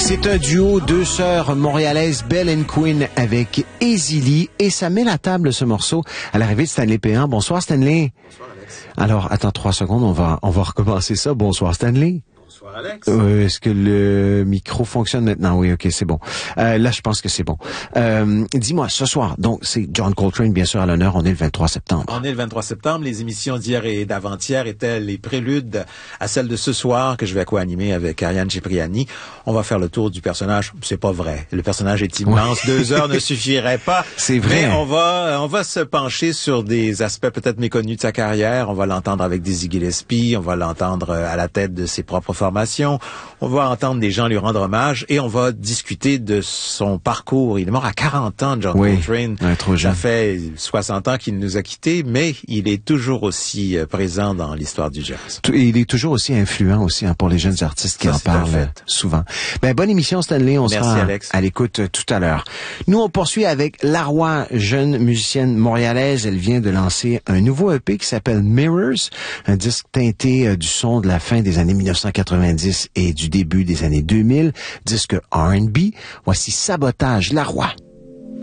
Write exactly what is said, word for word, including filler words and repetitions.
C'est un duo, deux sœurs montréalaises, Belle and Quinn avec Easy Lee, et ça met la table, ce morceau, à l'arrivée de Stanley Péan. Bonsoir Stanley. Bonsoir Alex. Alors, attends trois secondes, on va, on va recommencer ça. Bonsoir Stanley. Bonsoir Alex. Euh, est-ce que le micro fonctionne maintenant? Oui, ok, c'est bon. Euh, là, je pense que c'est bon. Euh, dis-moi, ce soir, donc, c'est John Coltrane, bien sûr, à l'honneur. On est le vingt-trois septembre. On est le vingt-trois septembre. Les émissions d'hier et d'avant-hier étaient les préludes à celles de ce soir que je vais co-animer avec Ariane Cipriani. On va faire le tour du personnage. C'est pas vrai. Le personnage est immense. Oui. Deux heures ne suffiraient pas. C'est vrai. Mais on va, on va se pencher sur des aspects peut-être méconnus de sa carrière. On va l'entendre avec Dizzy Gillespie. On va l'entendre à la tête de ses propres formations. On va entendre des gens lui rendre hommage et on va discuter de son parcours. Il est mort à quarante ans, John oui, Coltrane. Ouais, trop jeune. Ça fait soixante ans qu'il nous a quittés, mais il est toujours aussi présent dans l'histoire du jazz. Et il est toujours aussi influent aussi hein, pour les jeunes artistes qui Ça, en parlent fait. souvent. Ben, bonne émission Stanley, on Merci, sera Alex. à l'écoute tout à l'heure. Nous, on poursuit avec Laroy, jeune musicienne montréalaise. Elle vient de lancer un nouveau E P qui s'appelle Mirrors, un disque teinté euh, du son de la fin des années mille neuf cent quatre-vingt-dix et du début des années deux mille, disque R and B. Voici Sabotage, Laroy.